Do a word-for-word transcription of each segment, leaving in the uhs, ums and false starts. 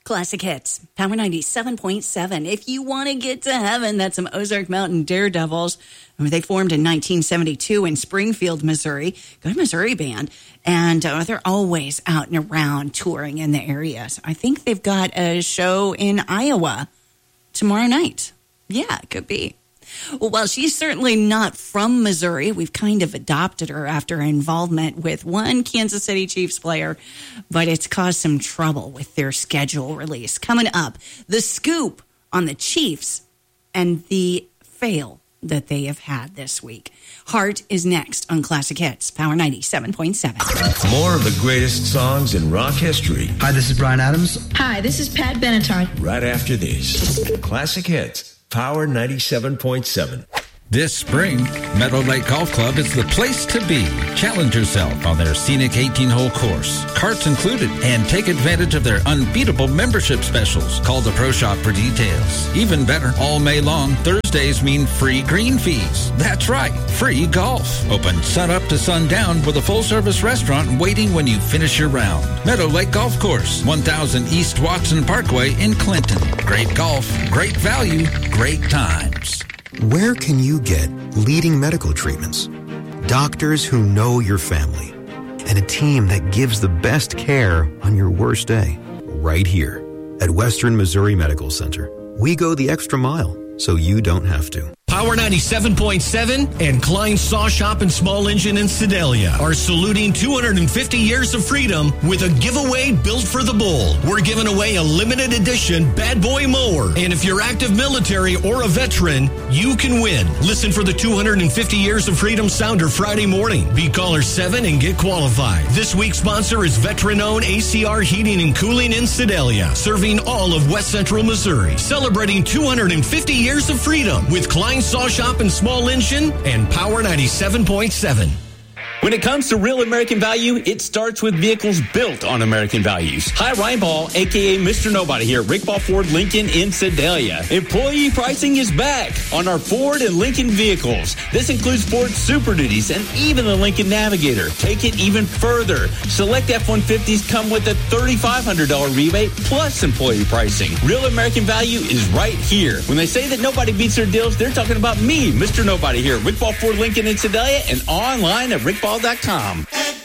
Classic Hits, Power ninety-seven point seven. If you want to get to heaven, that's some Ozark Mountain Daredevils. They formed in nineteen seventy-two in Springfield, Missouri. Good Missouri band. And uh, they're always out and around touring in the area. So I think they've got a show in Iowa tomorrow night. Yeah, it could be. Well, while she's certainly not from Missouri, we've kind of adopted her after her involvement with one Kansas City Chiefs player, but it's caused some trouble with their schedule release. Coming up, the scoop on the Chiefs and the fail that they have had this week. Heart is next on Classic Hits, Power ninety-seven point seven. More of the greatest songs in rock history. Hi, this is Bryan Adams. Hi, this is Pat Benatar. Right after this, Classic Hits. Power ninety-seven point seven. This spring, Meadow Lake Golf Club is the place to be. Challenge yourself on their scenic eighteen-hole course. Carts included, and take advantage of their unbeatable membership specials. Call the Pro Shop for details. Even better, all May long, Thursdays mean free green fees. That's right, free golf. Open sun up to sundown with a full-service restaurant waiting when you finish your round. Meadow Lake Golf Course, one thousand East Watson Parkway in Clinton. Great golf, great value, great times. Where can you get leading medical treatments, doctors who know your family, and a team that gives the best care on your worst day? Right here at Western Missouri Medical Center. We go the extra mile so you don't have to. Power ninety-seven point seven and Klein Saw Shop and Small Engine in Sedalia are saluting two hundred fifty years of freedom with a giveaway built for the bull. We're giving away a limited edition Bad Boy mower. And if you're active military or a veteran, you can win. Listen for the two hundred fifty years of freedom sounder Friday morning. Be caller seven and get qualified. This week's sponsor is veteran-owned A C R Heating and Cooling in Sedalia, serving all of West Central Missouri. Celebrating two hundred fifty years of freedom with Klein Saw Shop and Small Engine and Power ninety-seven point seven. When it comes to real American value, it starts with vehicles built on American values. Hi, Ryan Ball, a k a. Mister Nobody here at Rick Ball Ford Lincoln in Sedalia. Employee pricing is back on our Ford and Lincoln vehicles. This includes Ford Super Duties and even the Lincoln Navigator. Take it even further. Select F one fifties come with a three thousand five hundred dollars rebate plus employee pricing. Real American value is right here. When they say that nobody beats their deals, they're talking about me, Mister Nobody here at Rick Ball Ford Lincoln in Sedalia and online at rick ball dot com. At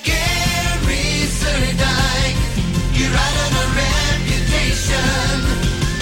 Gary Surdike, you're right on a reputation.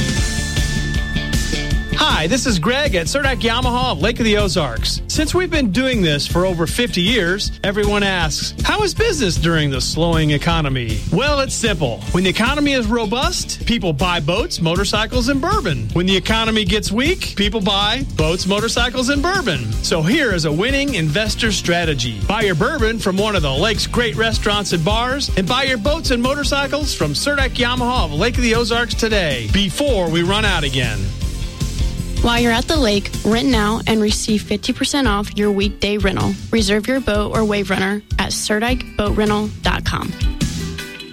Hi, this is Greg at Surdike Yamaha of Lake of the Ozarks. Since we've been doing this for over fifty years, everyone asks, how is business during the slowing economy? Well, it's simple. When the economy is robust, people buy boats, motorcycles, and bourbon. When the economy gets weak, people buy boats, motorcycles, and bourbon. So here is a winning investor strategy. Buy your bourbon from one of the lake's great restaurants and bars, and buy your boats and motorcycles from Surdike Yamaha of Lake of the Ozarks today, before we run out again. While you're at the lake, rent now and receive fifty percent off your weekday rental. Reserve your boat or wave runner at Surdike Boat Rental dot com.